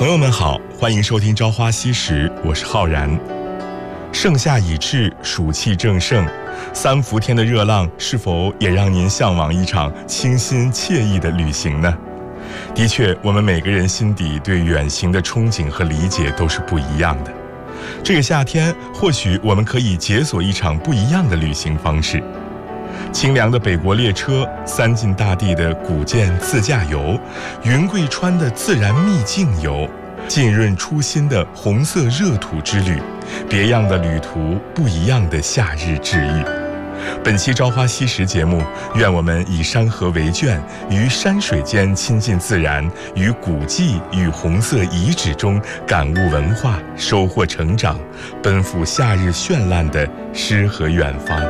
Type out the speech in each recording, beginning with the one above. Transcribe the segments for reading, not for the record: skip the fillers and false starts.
朋友们好，欢迎收听《朝花夕拾》，我是浩然。盛夏已至，暑气正盛，3伏天的热浪是否也让您向往一场清新惬意的旅行呢？的确，我们每个人心底对远行的憧憬和理解都是不一样的。这个夏天，或许我们可以解锁一场不一样的旅行方式。清凉的北国列车，三晋大地的古建自驾游，云贵川的自然秘境游，浸润初心的红色热土之旅，别样的旅途，不一样的夏日治愈。本期朝花夕拾节目，愿我们以山河为卷，于山水间亲近自然，于古迹与红色遗址中感悟文化，收获成长，奔赴夏日绚烂的诗和远方。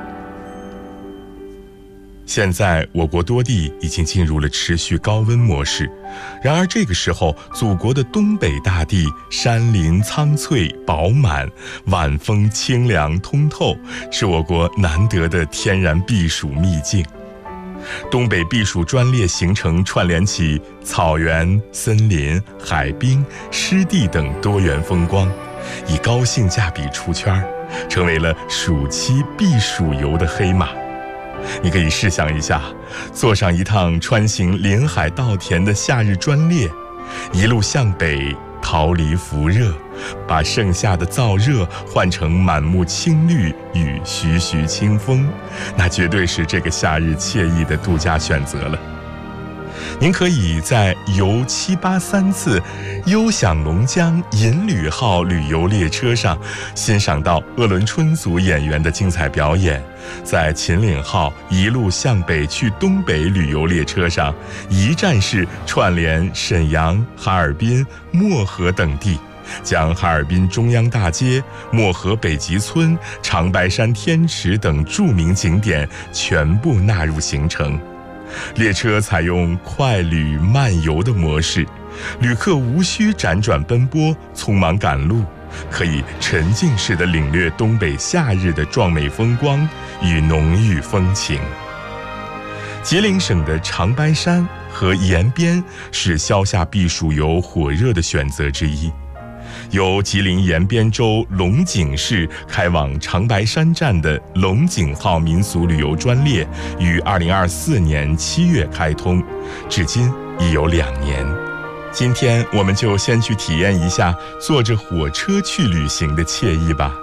现在我国多地已经进入了持续高温模式，然而这个时候，祖国的东北大地山林苍翠饱满，晚风清凉通透，是我国难得的天然避暑秘境。东北避暑专列行程串联起草原、森林、海滨、湿地等多元风光，以高性价比出圈，成为了暑期避暑游的黑马。你可以试想一下，坐上一趟穿行林海稻田的夏日专列，一路向北，逃离伏热，把盛夏的燥热换成满目青绿与徐徐清风，那绝对是这个夏日惬意的度假选择了。您可以在游783次优享龙江银旅号旅游列车上欣赏到鄂伦春族演员的精彩表演，在秦岭号一路向北去东北旅游列车上，一站式串联沈阳、哈尔滨、漠河等地，将哈尔滨中央大街、漠河北极村、长白山天池等著名景点全部纳入行程。列车采用快旅慢游的模式，旅客无需辗转奔波、匆忙赶路，可以沉浸式地领略东北夏日的壮美风光与浓郁风情。吉林省的长白山和延边是消夏避暑游火热的选择之一。由吉林延边州龙井市开往长白山站的龙井号民俗旅游专列于2024年7月开通，至今已有2年。今天我们就先去体验一下坐着火车去旅行的惬意吧。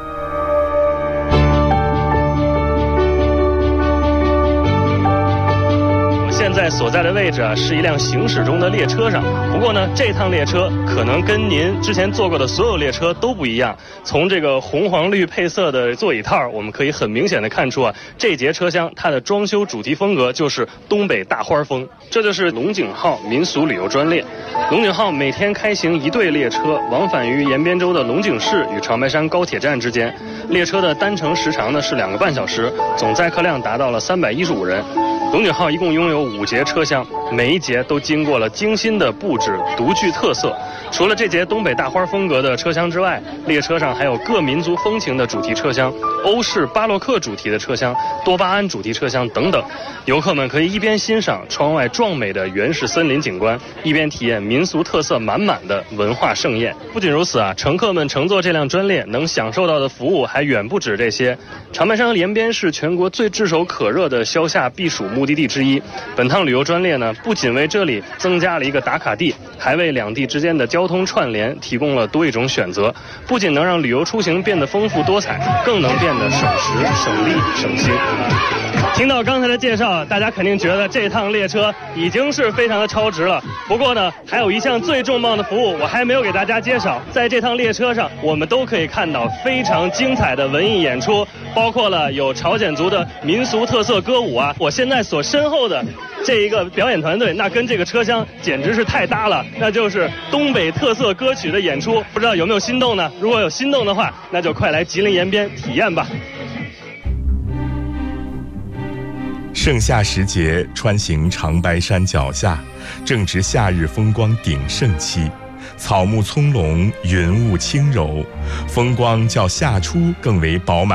现在所在的位置是一辆行驶中的列车上，不过呢，这趟列车可能跟您之前坐过的所有列车都不一样。从这个红黄绿配色的座椅套，我们可以很明显的看出这节车厢它的装修主题风格就是东北大花风。这就是龙井号民俗旅游专列。龙井号每天开行1对列车，往返于延边州的龙井市与长白山高铁站之间。列车的单程时长呢是2个半小时，总载客量达到了315人。龙井号一共拥有5节车厢，每一节都经过了精心的布置，独具特色。除了这节东北大花风格的车厢之外，列车上还有各民族风情的主题车厢、欧式巴洛克主题的车厢、多巴胺主题车厢等等。游客们可以一边欣赏窗外壮美的原始森林景观，一边体验民俗特色满满的文化盛宴。不仅如此乘客们乘坐这辆专列能享受到的服务还远不止这些。长白山和延边是全国最炙手可热的消夏避暑目的地之一。本趟旅游专列呢，不仅为这里增加了一个打卡地，还为两地之间的交通串联提供了多一种选择，不仅能让旅游出行变得丰富多彩，更能变得省时、省力、省心。听到刚才的介绍，大家肯定觉得这趟列车已经是非常的超值了。不过呢，还有一项最重磅的服务我还没有给大家介绍。在这趟列车上，我们都可以看到非常精彩的文艺演出，包括了有朝鲜族的民俗特色歌舞我现在所身后的这一个表演团队，那跟这个车厢简直是太搭了，那就是东北特色歌曲的演出。不知道有没有心动呢？如果有心动的话，那就快来吉林延边体验吧。 盛夏时节，穿行长白山脚下，正值夏日风光鼎盛期，草木葱茏，云雾轻柔，风光较夏初更为饱满